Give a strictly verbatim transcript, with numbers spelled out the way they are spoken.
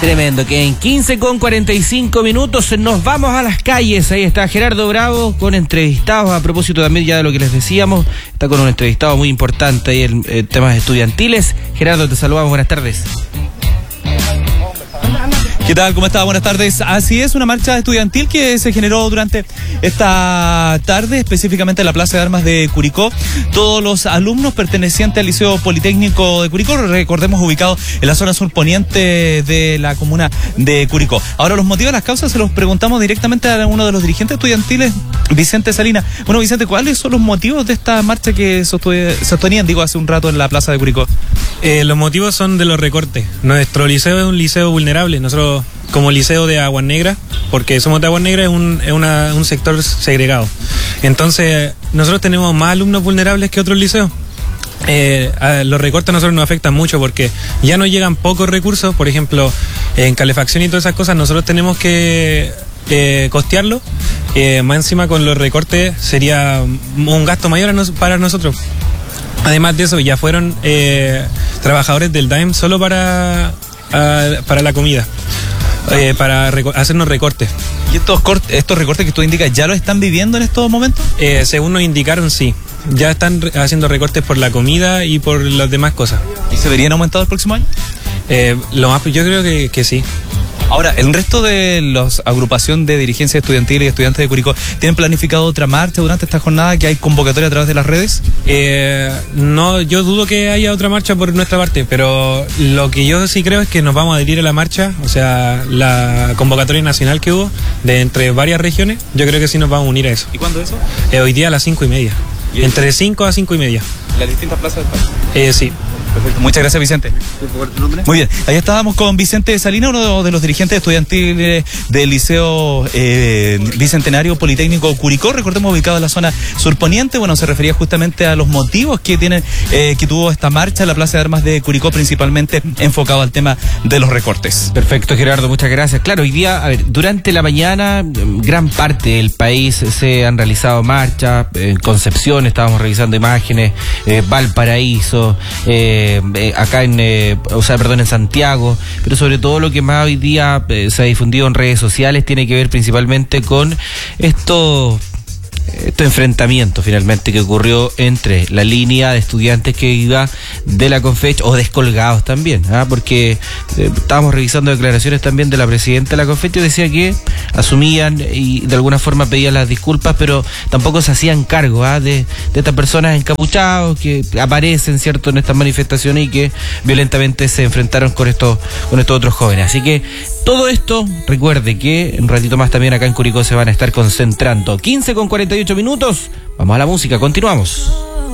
Tremendo, que en quince con cuarenta y cinco minutos nos vamos a las calles. Ahí está Gerardo Bravo con entrevistados, a propósito también ya de lo que les decíamos. Está con un entrevistado muy importante ahí en, en temas estudiantiles. Gerardo, te saludamos, buenas tardes. ¿Qué tal? ¿Cómo estás? Buenas tardes. Así es, una marcha estudiantil que se generó durante esta tarde, específicamente en la Plaza de Armas de Curicó. Todos los alumnos pertenecientes al Liceo Politécnico de Curicó, recordemos, ubicado en la zona surponiente de la comuna de Curicó. Ahora, los motivos de las causas se los preguntamos directamente a uno de los dirigentes estudiantiles, Vicente Salinas. Bueno, Vicente, ¿cuáles son los motivos de esta marcha que sostenían, digo, hace un rato en la Plaza de Curicó? Eh, los motivos son de los recortes. Nuestro liceo es un liceo vulnerable. Nosotros, como liceo de Aguas Negras, porque somos de Aguas Negras, es un, es una, un sector segregado. Entonces, nosotros tenemos más alumnos vulnerables que otros liceos. Eh, a los recortes a nosotros nos afectan mucho porque ya nos llegan pocos recursos. Por ejemplo, en calefacción y todas esas cosas, nosotros tenemos que eh, costearlo. Eh, más encima, con los recortes sería un gasto mayor a nos, para nosotros. Además de eso, ya fueron eh, trabajadores del D A E M solo para, a, para la comida, eh, para reco- hacernos recortes. ¿Y estos, cortes, estos recortes que tú indicas ya lo están viviendo en estos momentos? Eh, según nos indicaron, sí. Ya están re- haciendo recortes por la comida y por las demás cosas. ¿Y se verían aumentados el próximo año? Eh, lo más, yo creo que, que sí. Ahora, ¿el resto de los agrupación de dirigencia estudiantil y estudiantes de Curicó tienen planificado otra marcha durante esta jornada, que hay convocatoria a través de las redes? Eh, no, yo dudo que haya otra marcha por nuestra parte, pero lo que yo sí creo es que nos vamos a adherir a la marcha, o sea, la convocatoria nacional que hubo de entre varias regiones, yo creo que sí nos vamos a unir a eso. ¿Y cuándo eso? Eh, hoy día a las cinco y media. Entre cinco a cinco y media. Las distintas plazas del país. Eh, sí. Perfecto. Muchas gracias, Vicente. Muy bien, ahí estábamos con Vicente Salinas, uno de los dirigentes estudiantiles del Liceo eh, Bicentenario Politécnico Curicó, recordemos, ubicado en la zona surponiente. Bueno, se refería justamente a los motivos que tienen, eh, que tuvo esta marcha en la Plaza de Armas de Curicó, principalmente enfocado al tema de los recortes. Perfecto, Gerardo, muchas gracias. Claro, hoy día, a ver, durante la mañana, gran parte del país se han realizado marchas. En Concepción estábamos revisando imágenes, eh, Valparaíso, eh, Eh, acá en, eh, o sea, perdón, en Santiago, pero sobre todo lo que más hoy día eh, se ha difundido en redes sociales tiene que ver principalmente con esto. Este enfrentamiento finalmente que ocurrió entre la línea de estudiantes que iba de la Confech, o descolgados también, ¿ah? porque eh, estábamos revisando declaraciones también de la presidenta de la Confech, que decía que asumían y de alguna forma pedían las disculpas, pero tampoco se hacían cargo ¿ah? de, de estas personas encapuchados que aparecen, cierto, en estas manifestaciones y que violentamente se enfrentaron con estos, con estos otros jóvenes. Así que todo esto, recuerde que un ratito más también acá en Curicó se van a estar concentrando. quince con cuarenta y ocho minutos, vamos a la música, continuamos.